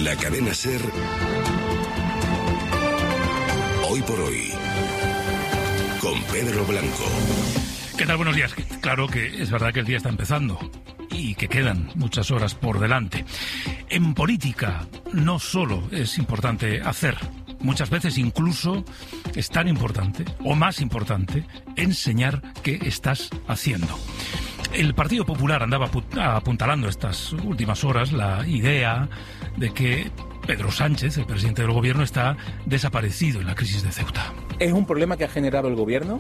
La cadena SER, hoy por hoy, con Pedro Blanco. ¿Qué tal? Buenos días. Claro que es verdad que el día está empezando y que quedan muchas horas por delante. En política no solo es importante hacer, muchas veces incluso es tan importante o más importante enseñar qué estás haciendo. El Partido Popular andaba apuntalando estas últimas horas la idea de que Pedro Sánchez, el presidente del gobierno, está desaparecido en la crisis de Ceuta. ¿Es un problema que ha generado el gobierno?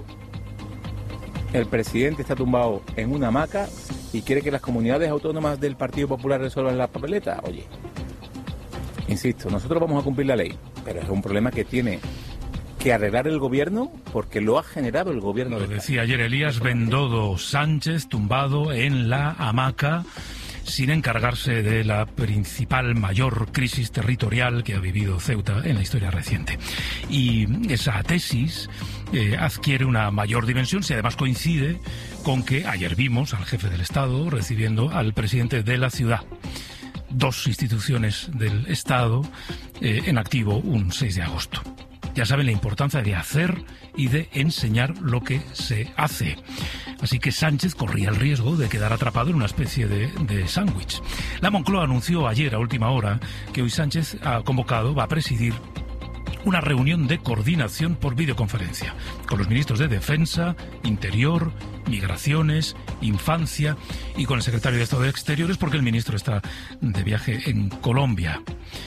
El presidente está tumbado en una hamaca y quiere que las comunidades autónomas del Partido Popular resuelvan las papeletas. Oye, insisto, nosotros vamos a cumplir la ley, pero es un problema que tiene que arreglar el gobierno porque lo ha generado el gobierno. Lo decía ayer Elías Bendodo, Sánchez tumbado en la hamaca sin encargarse de la principal, mayor crisis territorial que ha vivido Ceuta en la historia reciente. Y esa tesis adquiere una mayor dimensión si además coincide con que ayer vimos al jefe del Estado recibiendo al presidente de la ciudad. Dos instituciones del Estado en activo un 6 de agosto. Ya saben la importancia de hacer y de enseñar lo que se hace. Así que Sánchez corría el riesgo de quedar atrapado en una especie de sándwich. La Moncloa anunció ayer a última hora que hoy Sánchez va a presidir una reunión de coordinación por videoconferencia con los ministros de Defensa, Interior, Migraciones, Infancia y con el secretario de Estado de Exteriores porque el ministro está de viaje en Colombia.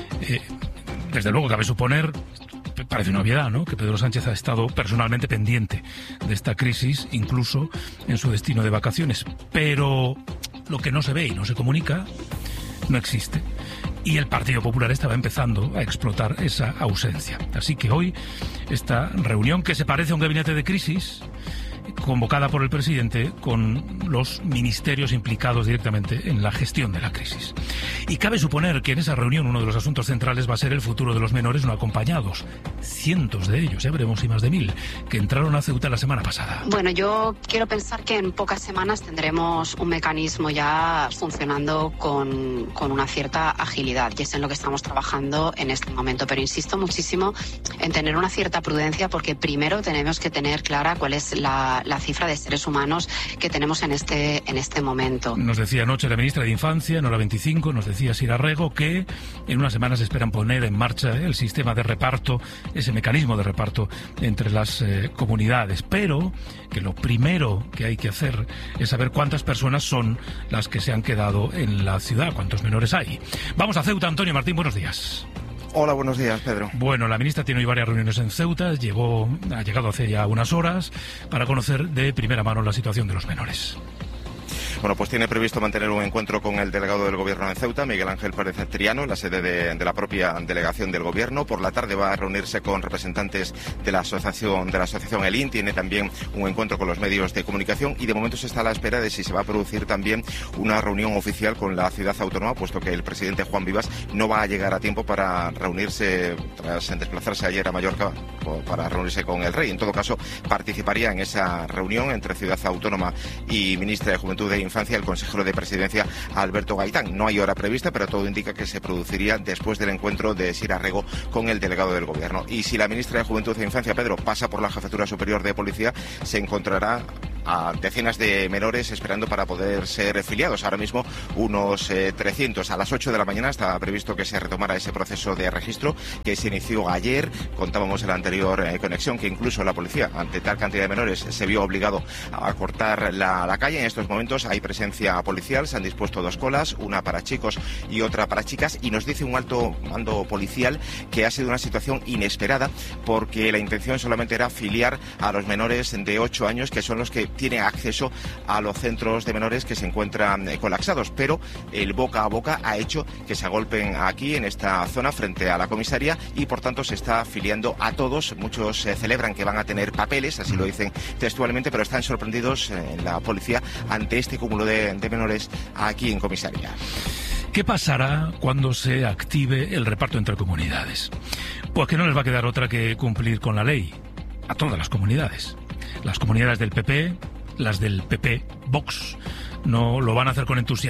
Desde luego cabe suponer, parece una obviedad, ¿no?, que Pedro Sánchez ha estado personalmente pendiente de esta crisis, incluso en su destino de vacaciones. Pero lo que no se ve y no se comunica no existe. Y el Partido Popular estaba empezando a explotar esa ausencia. Así que hoy esta reunión, que se parece a un gabinete de crisis, convocada por el presidente con los ministerios implicados directamente en la gestión de la crisis. Y cabe suponer que en esa reunión uno de los asuntos centrales va a ser el futuro de los menores no acompañados. Cientos de ellos, ya veremos si más de 1000, que entraron a Ceuta la semana pasada. Bueno, yo quiero pensar que en pocas semanas tendremos un mecanismo ya funcionando con una cierta agilidad, y es en lo que estamos trabajando en este momento. Pero insisto muchísimo en tener una cierta prudencia, porque primero tenemos que tener clara cuál es la cifra de seres humanos que tenemos en este momento. Nos decía anoche la ministra de Infancia, en hora 25, nos decía Sira Rego, que en unas semanas esperan poner en marcha el sistema de reparto, ese mecanismo de reparto entre las comunidades, pero que lo primero que hay que hacer es saber cuántas personas son las que se han quedado en la ciudad, cuántos menores hay. Vamos a Ceuta. Antonio Martín, buenos días. Hola, buenos días, Pedro. Bueno, la ministra tiene hoy varias reuniones en Ceuta, ha llegado hace ya unas horas para conocer de primera mano la situación de los menores. Bueno, pues tiene previsto mantener un encuentro con el delegado del Gobierno en Ceuta, Miguel Ángel Pérez Triano, en la sede de la propia delegación del Gobierno. Por la tarde va a reunirse con representantes de la asociación ELIN. Tiene también un encuentro con los medios de comunicación y de momento se está a la espera de si se va a producir también una reunión oficial con la ciudad autónoma, puesto que el presidente Juan Vivas no va a llegar a tiempo para reunirse, tras desplazarse ayer a Mallorca, para reunirse con el rey. En todo caso, participaría en esa reunión entre ciudad autónoma y ministra de Juventud e Infancia el consejero de Presidencia Alberto Gaitán. No hay hora prevista, pero todo indica que se produciría después del encuentro de Sira Rego con el delegado del Gobierno. Y si la ministra de Juventud e Infancia, Pedro, pasa por la Jefatura Superior de Policía, se encontrará a decenas de menores esperando para poder ser filiados. Ahora mismo unos 300. A las 8 de la mañana está previsto que se retomara ese proceso de registro que se inició ayer. Contábamos en la anterior conexión que incluso la policía, ante tal cantidad de menores, se vio obligado a cortar la calle. En estos momentos hay presencia policial, se han dispuesto 2 colas, una para chicos y otra para chicas, y nos dice un alto mando policial que ha sido una situación inesperada porque la intención solamente era filiar a los menores de 8 años, que son los que tienen acceso a los centros de menores que se encuentran colapsados, pero el boca a boca ha hecho que se agolpen aquí en esta zona frente a la comisaría y por tanto se está filiando a todos. Muchos celebran que van a tener papeles, así lo dicen textualmente, pero están sorprendidos en la policía ante este cúmulo de menores aquí en comisaría. ¿Qué pasará cuando se active el reparto entre comunidades? Pues que no les va a quedar otra que cumplir con la ley a todas las comunidades. Las comunidades del PP, las del PP Vox, no lo van a hacer con entusiasmo.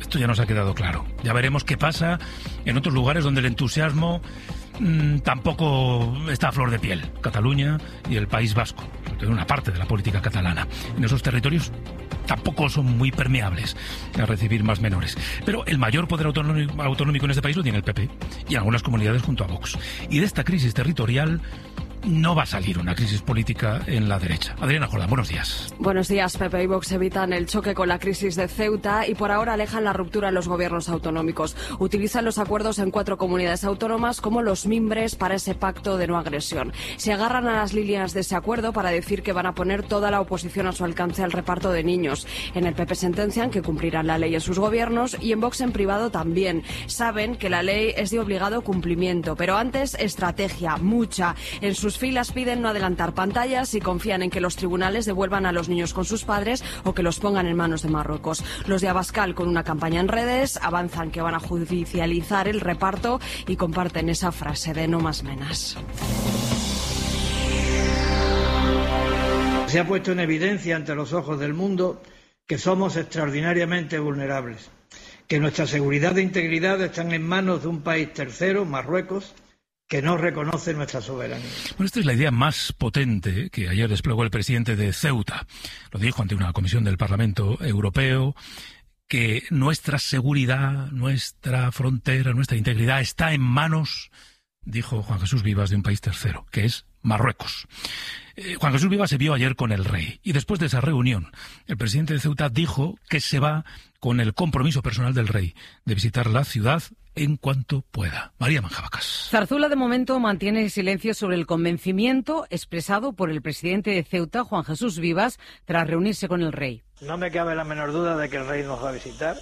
esto ya nos ha quedado claro. Ya veremos qué pasa en otros lugares donde el entusiasmo tampoco está a flor de piel. Cataluña y el País Vasco, una parte de la política catalana. En esos territorios tampoco son muy permeables a recibir más menores. Pero el mayor poder autonómico en este país lo tiene el PP y algunas comunidades junto a Vox. Y de esta crisis territorial no va a salir una crisis política en la derecha. Adriana Jordán, buenos días. Buenos días. PP y Vox evitan el choque con la crisis de Ceuta y por ahora alejan la ruptura en los gobiernos autonómicos. Utilizan los acuerdos en 4 comunidades autónomas como los mimbres para ese pacto de no agresión. Se agarran a las líneas de ese acuerdo para decir que van a poner toda la oposición a su alcance al reparto de niños. En el PP sentencian que cumplirán la ley en sus gobiernos y en Vox en privado también. Saben que la ley es de obligado cumplimiento, pero antes estrategia, mucha. En sus filas piden no adelantar pantallas y confían en que los tribunales devuelvan a los niños con sus padres o que los pongan en manos de Marruecos. Los de Abascal, con una campaña en redes, avanzan que van a judicializar el reparto y comparten esa frase de no más menas. Se ha puesto en evidencia ante los ojos del mundo que somos extraordinariamente vulnerables, que nuestra seguridad e integridad están en manos de un país tercero, Marruecos, que no reconoce nuestra soberanía. Bueno, esta es la idea más potente que ayer desplegó el presidente de Ceuta. Lo dijo ante una comisión del Parlamento Europeo, que nuestra seguridad, nuestra frontera, nuestra integridad está en manos, dijo Juan Jesús Vivas, de un país tercero, que es Marruecos. Juan Jesús Vivas se vio ayer con el rey y después de esa reunión el presidente de Ceuta dijo que se va con el compromiso personal del rey de visitar la ciudad en cuanto pueda. María Manjabacas. Zarzuela de momento mantiene silencio sobre el convencimiento expresado por el presidente de Ceuta, Juan Jesús Vivas, tras reunirse con el rey. No me cabe la menor duda de que el rey nos va a visitar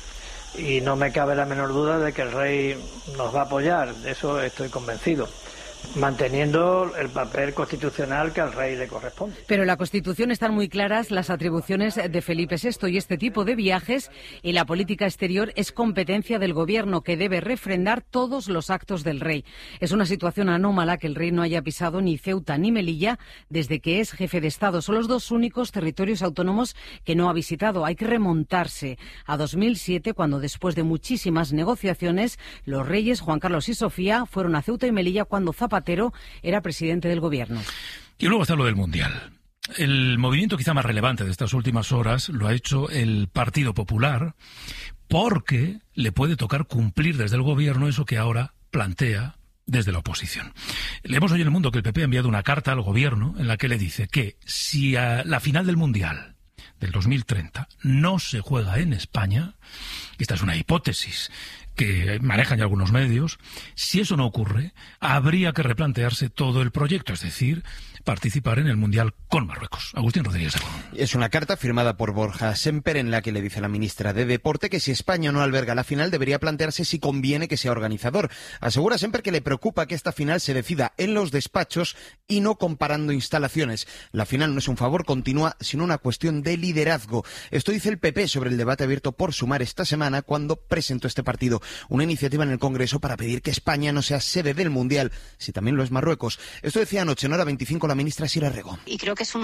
y no me cabe la menor duda de que el rey nos va a apoyar, de eso estoy convencido, manteniendo el papel constitucional que al rey le corresponde. Pero en la Constitución están muy claras las atribuciones de Felipe VI y este tipo de viajes y la política exterior es competencia del gobierno que debe refrendar todos los actos del rey. Es una situación anómala que el rey no haya pisado ni Ceuta ni Melilla desde que es jefe de Estado. Son los 2 únicos territorios autónomos que no ha visitado. Hay que remontarse a 2007 cuando después de muchísimas negociaciones los reyes Juan Carlos y Sofía fueron a Ceuta y Melilla cuando Zapatero era presidente del gobierno. Y luego está lo del Mundial. El movimiento quizá más relevante de estas últimas horas lo ha hecho el Partido Popular porque le puede tocar cumplir desde el gobierno eso que ahora plantea desde la oposición. Leemos hoy en El Mundo que el PP ha enviado una carta al gobierno en la que le dice que si a la final del Mundial del 2030 no se juega en España, esta es una hipótesis que manejan ya algunos medios, si eso no ocurre, habría que replantearse todo el proyecto, es decir, participar en el Mundial con Marruecos. Agustín Rodríguez. Es una carta firmada por Borja Semper en la que le dice a la ministra de Deporte que si España no alberga la final debería plantearse si conviene que sea organizador. Asegura Semper que le preocupa que esta final se decida en los despachos y no comparando instalaciones. La final no es un favor, continúa, sino una cuestión de liderazgo. Esto dice el PP sobre el debate abierto por Sumar esta semana cuando presentó este partido una iniciativa en el Congreso para pedir que España no sea sede del Mundial, si también lo es Marruecos. Esto decía anoche en Hora 25 la ministra Sira Rego. Y creo que es un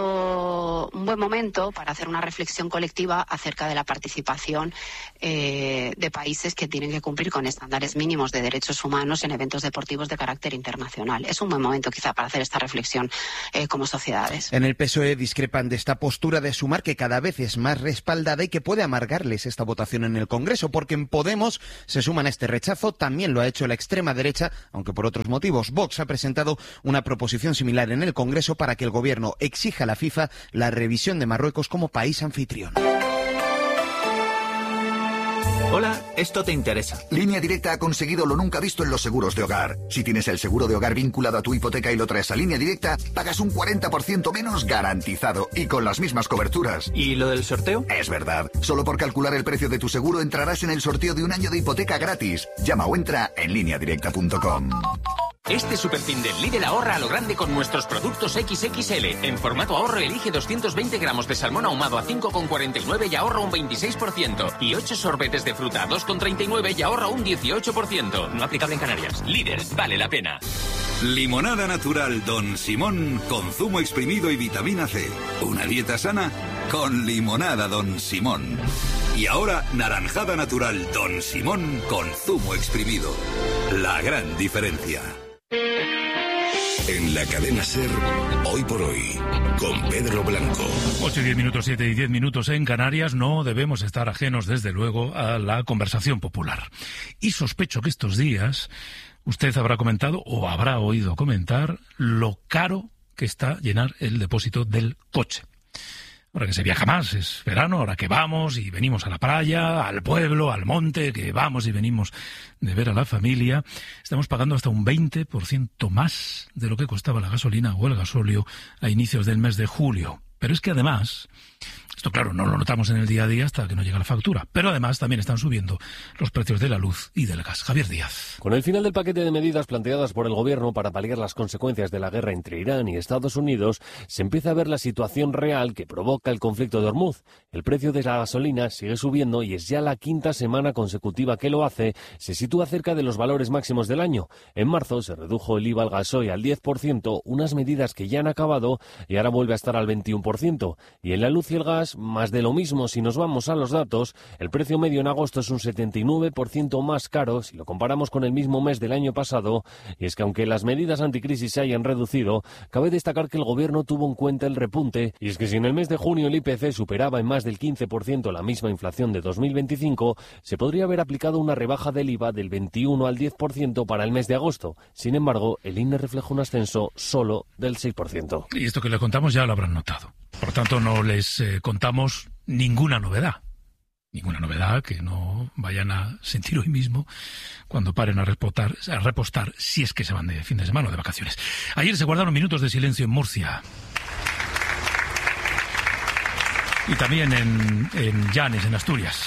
buen momento para hacer una reflexión colectiva acerca de la participación de países que tienen que cumplir con estándares mínimos de derechos humanos en eventos deportivos de carácter internacional. Es un buen momento quizá para hacer esta reflexión como sociedades. En el PSOE discrepan de esta postura de Sumar que cada vez es más respaldada y que puede amargarles esta votación en el Congreso, porque en Podemos se suman a este rechazo, también lo ha hecho la extrema derecha, aunque por otros motivos. Vox ha presentado una proposición similar en el Congreso para que el Gobierno exija a la FIFA la revisión de Marruecos como país anfitrión. Hola, esto te interesa. Línea Directa ha conseguido lo nunca visto en los seguros de hogar. Si tienes el seguro de hogar vinculado a tu hipoteca y lo traes a Línea Directa, pagas un 40% menos garantizado y con las mismas coberturas. ¿Y lo del sorteo? Es verdad. Solo por calcular el precio de tu seguro entrarás en el sorteo de un año de hipoteca gratis. Llama o entra en lineadirecta.com. Este superfin del Lidl ahorra a lo grande con nuestros productos XXL. En formato ahorro elige 220 gramos de salmón ahumado a 5,49 y ahorra un 26%. Y 8 sorbetes de fruta a 2,39 y ahorra un 18%. No aplicable en Canarias. Lidl, vale la pena. Limonada natural Don Simón con zumo exprimido y vitamina C. Una dieta sana con limonada Don Simón. Y ahora, naranjada natural Don Simón con zumo exprimido. La gran diferencia. En la cadena SER, Hoy por Hoy, con Pedro Blanco. 8 y 10 minutos, 7 y 10 minutos en Canarias. No debemos estar ajenos, desde luego, a la conversación popular. Y sospecho que estos días usted habrá comentado o habrá oído comentar lo caro que está llenar el depósito del coche. Ahora que se viaja más, es verano, ahora que vamos y venimos a la playa, al pueblo, al monte, que vamos y venimos de ver a la familia, estamos pagando hasta un 20% más de lo que costaba la gasolina o el gasóleo a inicios del mes de julio. Pero es que además, esto claro, no lo notamos en el día a día hasta que no llega la factura, pero además también están subiendo los precios de la luz y del gas. Javier Díaz. Con el final del paquete de medidas planteadas por el gobierno para paliar las consecuencias de la guerra entre Irán y Estados Unidos, se empieza a ver la situación real que provoca el conflicto de Hormuz. El precio de la gasolina sigue subiendo y es ya la quinta semana consecutiva que lo hace. Se sitúa cerca de los valores máximos del año. En marzo se redujo el IVA al gasoil al 10%, unas medidas que ya han acabado y ahora vuelve a estar al 21%. Y en la luz y el gas, más de lo mismo. Si nos vamos a los datos, el precio medio en agosto es un 79% más caro si lo comparamos con el mismo mes del año pasado. Y es que aunque las medidas anticrisis se hayan reducido, cabe destacar que el gobierno tuvo en cuenta el repunte. Y es que si en el mes de junio el IPC superaba en más del 15% la misma inflación de 2025, se podría haber aplicado una rebaja del IVA del 21 al 10% para el mes de agosto. Sin embargo, el INE refleja un ascenso solo del 6%. Y esto que les contamos ya lo habrán notado. Por tanto, no les contamos ninguna novedad. Ninguna novedad que no vayan a sentir hoy mismo cuando paren a repostar si es que se van de fin de semana o de vacaciones. Ayer se guardaron minutos de silencio en Murcia. Y también en Llanes, en Asturias.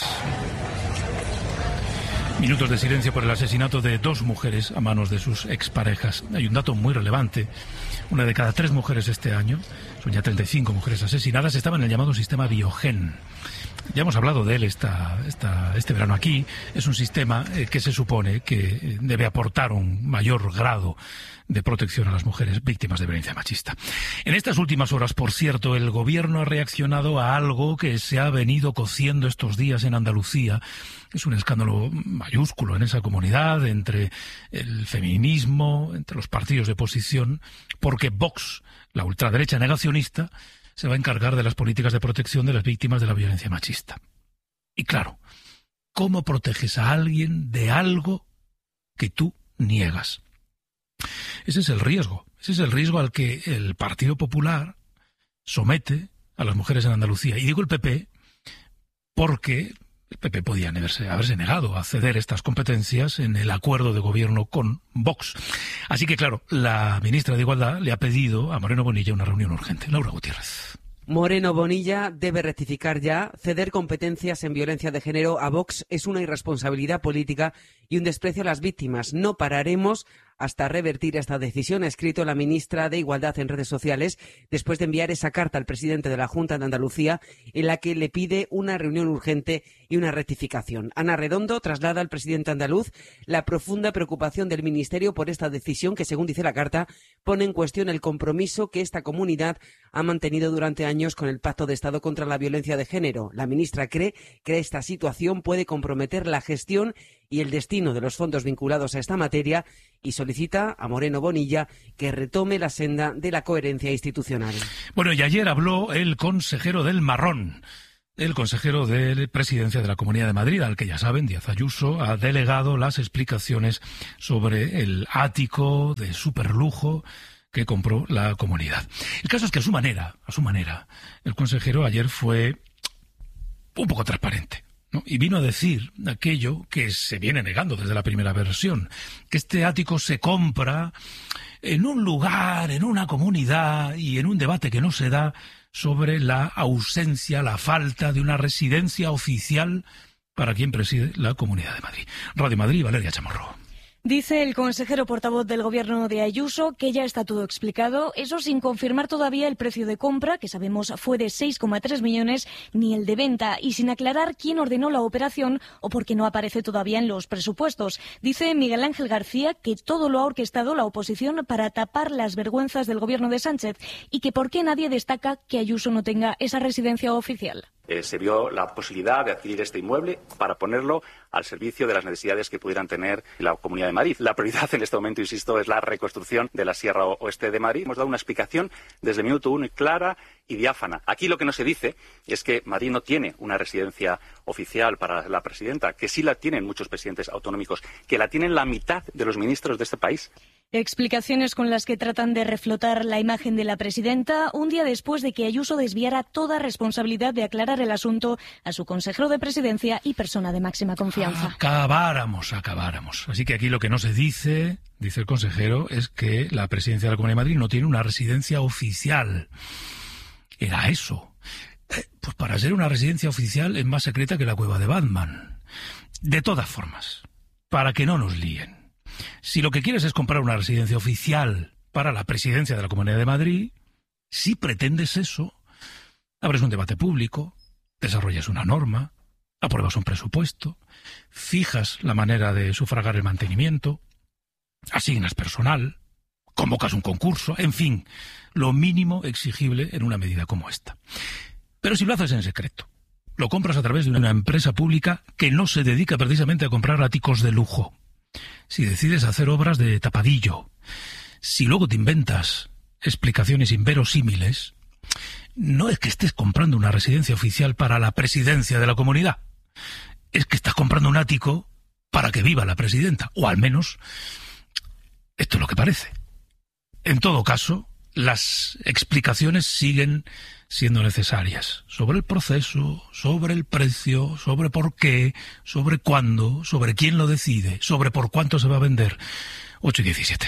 Minutos de silencio por el asesinato de 2 mujeres a manos de sus exparejas. Hay un dato muy relevante. Una de cada 3 mujeres este año, son ya 35 mujeres asesinadas, estaban en el llamado sistema Biogen. Ya hemos hablado de él este verano aquí. Es un sistema que se supone que debe aportar un mayor grado de protección a las mujeres víctimas de violencia machista. En estas últimas horas, por cierto, el gobierno ha reaccionado a algo que se ha venido cociendo estos días en Andalucía. Es un escándalo mayúsculo en esa comunidad, entre el feminismo, entre los partidos de oposición, porque Vox, la ultraderecha negacionista, se va a encargar de las políticas de protección de las víctimas de la violencia machista. Y claro, ¿cómo proteges a alguien de algo que tú niegas? Ese es el riesgo al que el Partido Popular somete a las mujeres en Andalucía. Y digo el PP porque el PP podía haberse negado a ceder estas competencias en el acuerdo de gobierno con Vox. Así que, claro, la ministra de Igualdad le ha pedido a Moreno Bonilla una reunión urgente. Laura Gutiérrez. Moreno Bonilla debe rectificar ya. Ceder competencias en violencia de género a Vox es una irresponsabilidad política y un desprecio a las víctimas. No pararemos hasta revertir esta decisión, ha escrito la ministra de Igualdad en redes sociales, después de enviar esa carta al presidente de la Junta de Andalucía en la que le pide una reunión urgente y una rectificación. Ana Redondo traslada al presidente andaluz la profunda preocupación del Ministerio por esta decisión que, según dice la carta, pone en cuestión el compromiso que esta comunidad ha mantenido durante años con el Pacto de Estado contra la Violencia de Género. La ministra cree que esta situación puede comprometer la gestión y el destino de los fondos vinculados a esta materia y solicita a Moreno Bonilla que retome la senda de la coherencia institucional. Bueno, y ayer habló el consejero del Marrón, el consejero de Presidencia de la Comunidad de Madrid, al que ya saben, Díaz Ayuso ha delegado las explicaciones sobre el ático de superlujo que compró la comunidad. El caso es que a su manera, el consejero ayer fue un poco transparente, ¿no? Y vino a decir aquello que se viene negando desde la primera versión, que este ático se compra en un lugar, en una comunidad y en un debate que no se da sobre la ausencia, la falta de una residencia oficial para quien preside la Comunidad de Madrid. Radio Madrid, Valeria Chamorro. Dice el consejero portavoz del Gobierno de Ayuso que ya está todo explicado, eso sin confirmar todavía el precio de compra, que sabemos fue de 6,3 millones, ni el de venta, y sin aclarar quién ordenó la operación o por qué no aparece todavía en los presupuestos. Dice Miguel Ángel García que todo lo ha orquestado la oposición para tapar las vergüenzas del Gobierno de Sánchez y que por qué nadie destaca que Ayuso no tenga esa residencia oficial. se vio la posibilidad de adquirir este inmueble para ponerlo al servicio de las necesidades que pudieran tener la Comunidad de Madrid. La prioridad en este momento, insisto, es la reconstrucción de la Sierra Oeste de Madrid. Hemos dado una explicación desde el minuto 1 clara y diáfana. Aquí lo que no se dice es que Madrid no tiene una residencia oficial para la presidenta, que sí la tienen muchos presidentes autonómicos, que la tienen la mitad de los ministros de este país. Explicaciones con las que tratan de reflotar la imagen de la presidenta un día después de que Ayuso desviara toda responsabilidad de aclarar el asunto a su consejero de presidencia y persona de máxima confianza. Acabáramos. Así que aquí lo que no se dice el consejero, es que la presidencia de la Comunidad de Madrid no tiene una residencia oficial. Era eso. Pues para ser una residencia oficial es más secreta que la cueva de Batman. De todas formas, para que no nos líen. Si lo que quieres es comprar una residencia oficial para la presidencia de la Comunidad de Madrid, si pretendes eso, abres un debate público, desarrollas una norma, apruebas un presupuesto, fijas la manera de sufragar el mantenimiento, asignas personal, convocas un concurso, en fin, lo mínimo exigible en una medida como esta. Pero si lo haces en secreto, lo compras a través de una empresa pública que no se dedica precisamente a comprar áticos de lujo, si decides hacer obras de tapadillo, si luego te inventas explicaciones inverosímiles, no es que estés comprando una residencia oficial para la presidencia de la comunidad, es que estás comprando un ático para que viva la presidenta, o al menos esto es lo que parece. En todo caso, las explicaciones siguen siendo necesarias sobre el proceso, sobre el precio, sobre por qué, sobre cuándo, sobre quién lo decide, sobre por cuánto se va a vender. 8:17.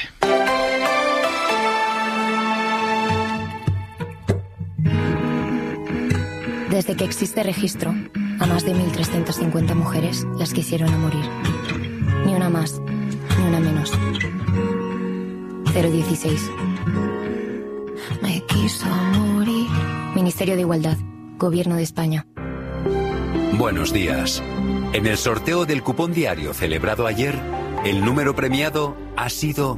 Desde que existe registro, a más de 1.350 mujeres las quisieron a morir. Ni una más, ni una menos. 016. Me quiso morir. Ministerio de Igualdad, Gobierno de España. Buenos días. En el sorteo del cupón diario celebrado ayer, el número premiado ha sido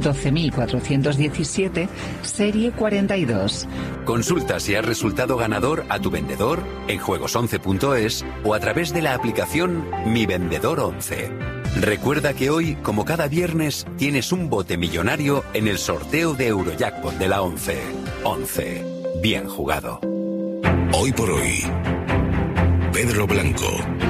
12.417, serie 42. Consulta si has resultado ganador a tu vendedor en juegos11.es o a través de la aplicación Mi Vendedor 11. Recuerda que hoy, como cada viernes, tienes un bote millonario en el sorteo de Eurojackpot de la 11. 11. Bien jugado. Hoy por hoy, Pedro Blanco.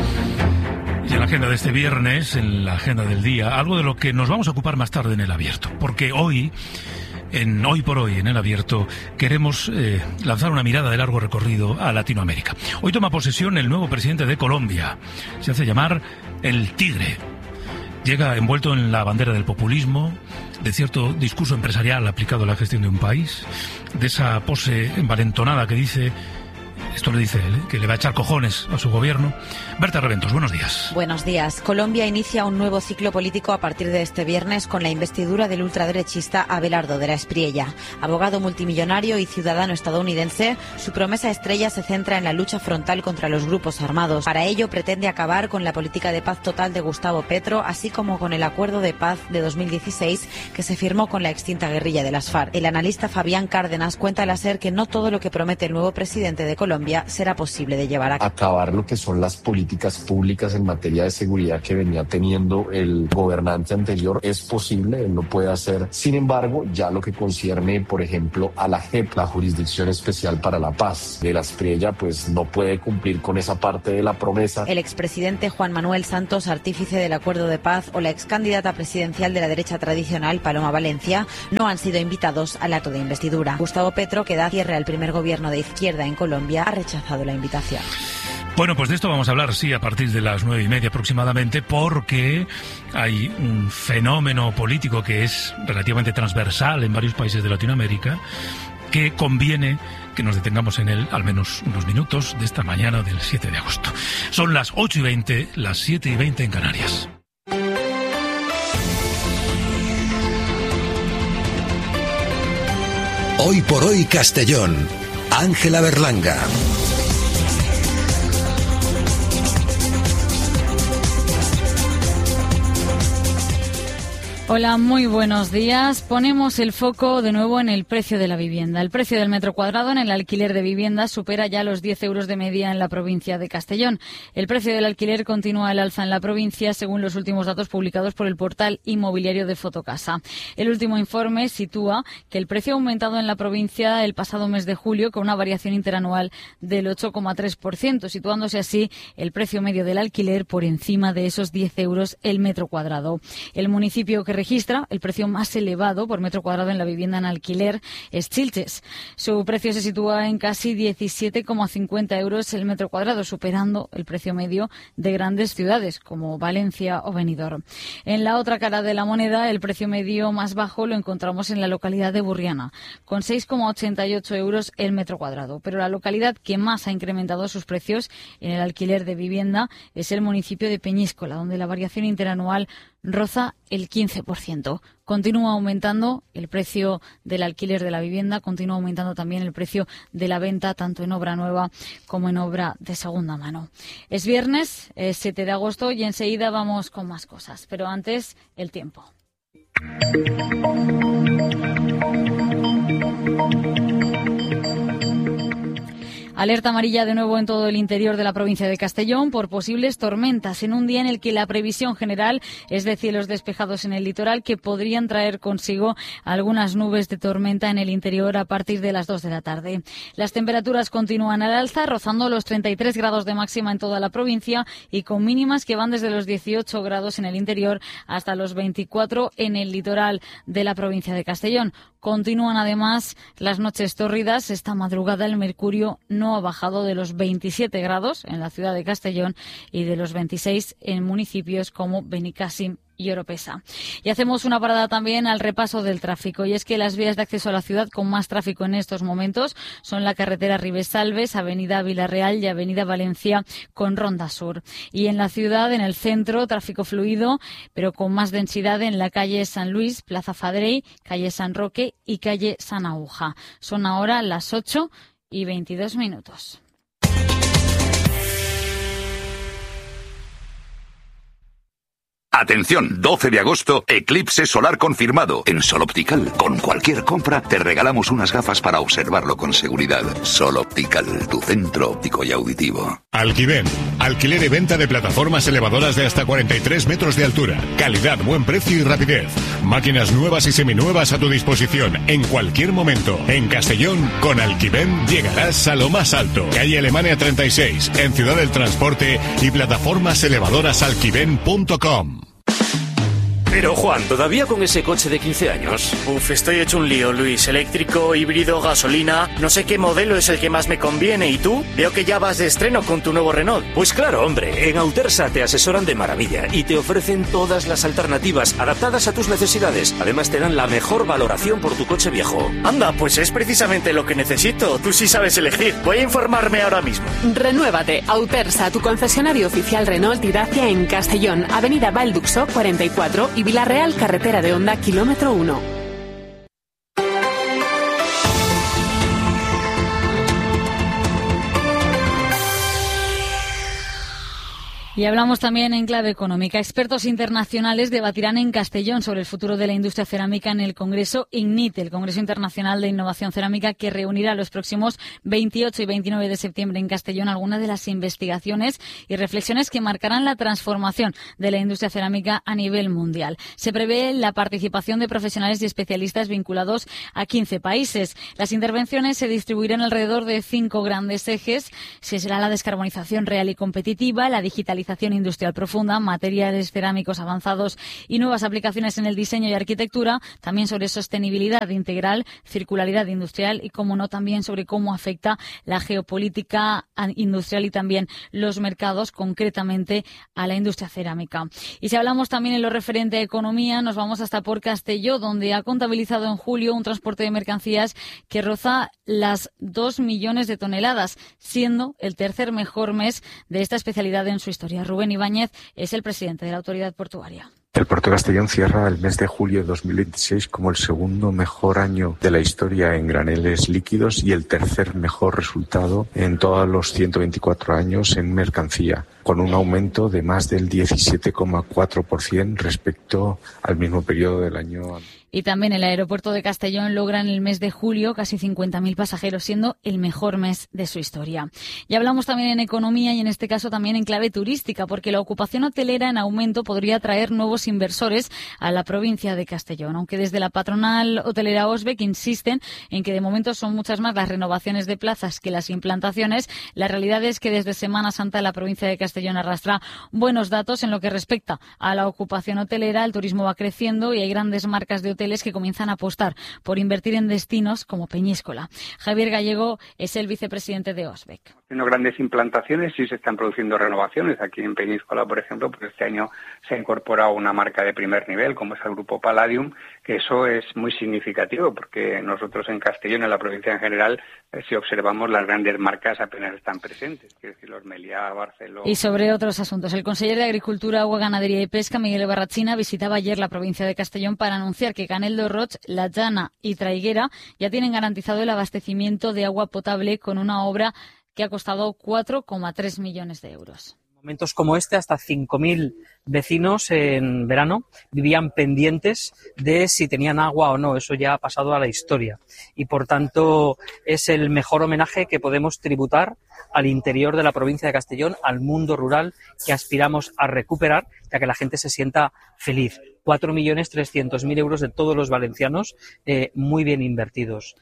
Y en la agenda de este viernes, en la agenda del día, algo de lo que nos vamos a ocupar más tarde en El Abierto. Porque hoy, en Hoy por Hoy, en El Abierto, queremos lanzar una mirada de largo recorrido a Latinoamérica. Hoy toma posesión el nuevo presidente de Colombia. Se hace llamar el Tigre. Llega envuelto en la bandera del populismo, de cierto discurso empresarial aplicado a la gestión de un país, de esa pose envalentonada que dice, esto le dice él, que le va a echar cojones a su gobierno. Berta Reventos, buenos días. Buenos días. Colombia inicia un nuevo ciclo político a partir de este viernes con la investidura del ultraderechista Abelardo de la Espriella. Abogado multimillonario y ciudadano estadounidense, su promesa estrella se centra en la lucha frontal contra los grupos armados. Para ello pretende acabar con la política de paz total de Gustavo Petro, así como con el acuerdo de paz de 2016 que se firmó con la extinta guerrilla de las FARC. El analista Fabián Cárdenas cuenta al SER que no todo lo que promete el nuevo presidente de Colombia será posible de llevar a cabo. Acabar lo que son las políticas públicas en materia de seguridad que venía teniendo el gobernante anterior es posible, él lo puede hacer. Sin embargo, ya lo que concierne, por ejemplo, a la JEP, la Jurisdicción Especial para la Paz de la Espriella, pues no puede cumplir con esa parte de la promesa. El expresidente Juan Manuel Santos, artífice del acuerdo de paz, o la excandidata presidencial de la derecha tradicional, Paloma Valencia, no han sido invitados al acto de investidura. Gustavo Petro, que da cierre al primer gobierno de izquierda en Colombia, ha rechazado la invitación. Bueno, pues de esto vamos a hablar, sí, a partir de las 9:30 aproximadamente, porque hay un fenómeno político que es relativamente transversal en varios países de Latinoamérica, que conviene que nos detengamos en él al menos unos minutos de esta mañana del 7 de agosto. Son las 8:20, las 7:20 en Canarias. Hoy por hoy Castellón. Ángela Berlanga. Hola, muy buenos días. Ponemos el foco de nuevo en el precio de la vivienda. El precio del metro cuadrado en el alquiler de vivienda supera ya los 10 euros de media en la provincia de Castellón. El precio del alquiler continúa al alza en la provincia, según los últimos datos publicados por el portal inmobiliario de Fotocasa. El último informe sitúa que el precio ha aumentado en la provincia el pasado mes de julio, con una variación interanual del 8,3%, situándose así el precio medio del alquiler por encima de esos 10 euros el metro cuadrado. El municipio que registra el precio más elevado por metro cuadrado en la vivienda en alquiler es Sitges. Su precio se sitúa en casi 17,50 euros el metro cuadrado, superando el precio medio de grandes ciudades como Valencia o Benidorm. En la otra cara de la moneda, el precio medio más bajo lo encontramos en la localidad de Burriana, con 6,88 euros el metro cuadrado. Pero la localidad que más ha incrementado sus precios en el alquiler de vivienda es el municipio de Peñíscola, donde la variación interanual roza el 15%. Continúa aumentando el precio del alquiler de la vivienda, continúa aumentando también el precio de la venta, tanto en obra nueva como en obra de segunda mano. Es viernes, es 7 de agosto y enseguida vamos con más cosas. Pero antes, el tiempo. Alerta amarilla de nuevo en todo el interior de la provincia de Castellón por posibles tormentas, en un día en el que la previsión general es de cielos despejados en el litoral que podrían traer consigo algunas nubes de tormenta en el interior a partir de las 2 de la tarde. Las temperaturas continúan al alza, rozando los 33 grados de máxima en toda la provincia y con mínimas que van desde los 18 grados en el interior hasta los 24 en el litoral de la provincia de Castellón. Continúan además las noches tórridas. Esta madrugada el mercurio no ha bajado de los 27 grados en la ciudad de Castellón y de los 26 en municipios como Benicàssim y Oropesa. Y hacemos una parada también al repaso del tráfico, y es que las vías de acceso a la ciudad con más tráfico en estos momentos son la carretera Ribesalbes, avenida Villarreal y avenida Valencia con Ronda Sur. Y en la ciudad, en el centro, tráfico fluido, pero con más densidad en la calle San Luis, Plaza Fadrey, calle San Roque y calle San Aguja. Son ahora las 8:22. Atención, 12 de agosto, eclipse solar confirmado. En Sol Optical, con cualquier compra, te regalamos unas gafas para observarlo con seguridad. Sol Optical, tu centro óptico y auditivo. Alquiven, alquiler y venta de plataformas elevadoras de hasta 43 metros de altura. Calidad, buen precio y rapidez. Máquinas nuevas y seminuevas a tu disposición en cualquier momento. En Castellón, con Alquiven llegarás a lo más alto. Calle Alemania 36, en Ciudad del Transporte, y plataformas elevadoras alquiven.com. Pero Juan, ¿todavía con ese coche de 15 años? Uf, estoy hecho un lío, Luis. Eléctrico, híbrido, gasolina... No sé qué modelo es el que más me conviene. ¿Y tú? Veo que ya vas de estreno con tu nuevo Renault. Pues claro, hombre. En Autersa te asesoran de maravilla y te ofrecen todas las alternativas adaptadas a tus necesidades. Además te dan la mejor valoración por tu coche viejo. Anda, pues es precisamente lo que necesito. Tú sí sabes elegir. Voy a informarme ahora mismo. Renuévate. Autersa, tu concesionario oficial Renault y Dacia en Castellón, avenida Valduxo 44 y Villarreal, carretera de Honda, kilómetro 1. Y hablamos también en clave económica. Expertos internacionales debatirán en Castellón sobre el futuro de la industria cerámica en el Congreso IGNIT, el Congreso Internacional de Innovación Cerámica, que reunirá los próximos 28 y 29 de septiembre en Castellón algunas de las investigaciones y reflexiones que marcarán la transformación de la industria cerámica a nivel mundial. Se prevé la participación de profesionales y especialistas vinculados a 15 países. Las intervenciones se distribuirán alrededor de 5 grandes ejes. Será la descarbonización real y competitiva, la digitalización industrial profunda, materiales cerámicos avanzados y nuevas aplicaciones en el diseño y arquitectura, también sobre sostenibilidad integral, circularidad industrial y, como no, también sobre cómo afecta la geopolítica industrial y también los mercados, concretamente a la industria cerámica. Y si hablamos también en lo referente a economía, nos vamos hasta por Castelló, donde ha contabilizado en julio un transporte de mercancías que roza las 2 millones de toneladas, siendo el tercer mejor mes de esta especialidad en su historia. Rubén Ibáñez es el presidente de la autoridad portuaria. El puerto de Castellón cierra el mes de julio de 2026 como el segundo mejor año de la historia en graneles líquidos y el tercer mejor resultado en todos los 124 años en mercancía. con un aumento de más del 17,4% respecto al mismo periodo del año anterior. Y también el aeropuerto de Castellón logra en el mes de julio casi 50.000 pasajeros, siendo el mejor mes de su historia. Y hablamos también en economía y en este caso también en clave turística, porque la ocupación hotelera en aumento podría atraer nuevos inversores a la provincia de Castellón. Aunque desde la patronal hotelera Osbec insisten en que de momento son muchas más las renovaciones de plazas que las implantaciones, la realidad es que desde Semana Santa la provincia de Castellón arrastra buenos datos en lo que respecta a la ocupación hotelera. El turismo va creciendo y hay grandes marcas de hoteles que comienzan a apostar por invertir en destinos como Peñíscola. Javier Gallego es el vicepresidente de Osbec. Haciendo grandes implantaciones, sí se están produciendo renovaciones. Aquí en Peñíscola, por ejemplo, pues este año se ha incorporado una marca de primer nivel, como es el Grupo Palladium, que eso es muy significativo, porque nosotros en Castellón, en la provincia en general, si observamos, las grandes marcas apenas están presentes, quiero decir, los Meliá, Barcelona. Y sobre otros asuntos, el consejero de Agricultura, Agua, Ganadería y Pesca, Miguel Barrachina, visitaba ayer la provincia de Castellón para anunciar que Canel de Roig, La Llana y Traiguera ya tienen garantizado el abastecimiento de agua potable con una obra que ha costado 4,3 millones de euros. Momentos como este, hasta 5.000 vecinos en verano vivían pendientes de si tenían agua o no. Eso ya ha pasado a la historia y, por tanto, es el mejor homenaje que podemos tributar al interior de la provincia de Castellón, al mundo rural que aspiramos a recuperar, ya que la gente se sienta feliz. 4.300.000 euros de todos los valencianos, muy bien invertidos.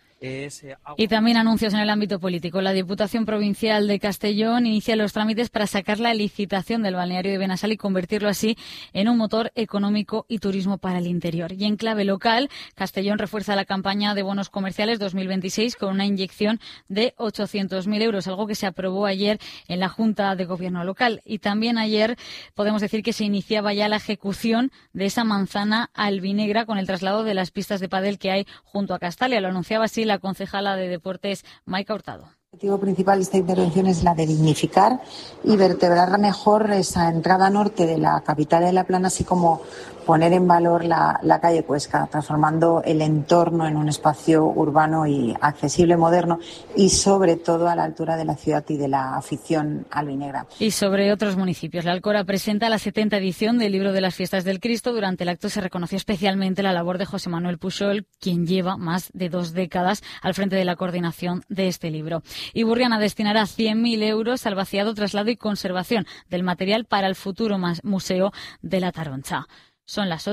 Y también anuncios en el ámbito político. La Diputación Provincial de Castellón inicia los trámites para sacar la licitación del balneario de Benassal y convertirlo así en un motor económico y turismo para el interior. Y en clave local, Castellón refuerza la campaña de bonos comerciales 2026 con una inyección de 800.000 euros, algo que se aprobó ayer en la Junta de Gobierno local. Y también ayer podemos decir que se iniciaba ya la ejecución de esa manzana albinegra con el traslado de las pistas de pádel que hay junto a Castalia. Lo anunciaba así la concejala de Deportes, Maika Hurtado. El objetivo principal de esta intervención es la de dignificar y vertebrar mejor esa entrada norte de la capital de La Plana, así como poner en valor la calle Cuesca, transformando el entorno en un espacio urbano y accesible, moderno y sobre todo a la altura de la ciudad y de la afición albinegra. Y sobre otros municipios, la Alcora presenta la 70ª edición del Libro de las Fiestas del Cristo. Durante el acto se reconoció especialmente la labor de José Manuel Pujol, quien lleva más de 2 décadas al frente de la coordinación de este libro. Y Burriana destinará 100.000 euros al vaciado, traslado y conservación del material para el futuro museo de la Taroncha. Son las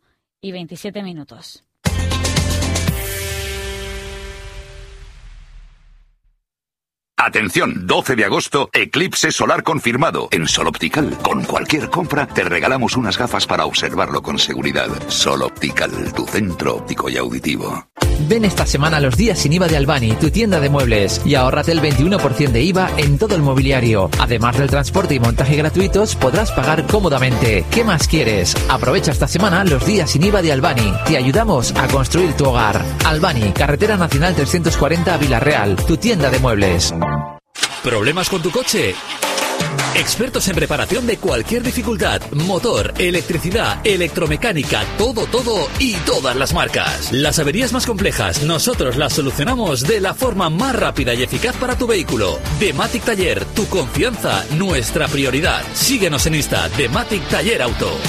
8:27. Atención, 12 de agosto, eclipse solar confirmado. En Sol Optical, con cualquier compra, te regalamos unas gafas para observarlo con seguridad. Sol Optical, tu centro óptico y auditivo. Ven esta semana a los días sin IVA de Albani, tu tienda de muebles, y ahórrate el 21% de IVA en todo el mobiliario. Además del transporte y montaje gratuitos, podrás pagar cómodamente. ¿Qué más quieres? Aprovecha esta semana los días sin IVA de Albani. Te ayudamos a construir tu hogar. Albani, Carretera Nacional 340 a Vilarreal, tu tienda de muebles. ¿Problemas con tu coche? Expertos en reparación de cualquier dificultad, motor, electricidad, electromecánica, todo y todas las marcas. Las averías más complejas, nosotros las solucionamos de la forma más rápida y eficaz para tu vehículo. Dematic Taller, tu confianza, nuestra prioridad. Síguenos en Insta, Dematic Taller Auto.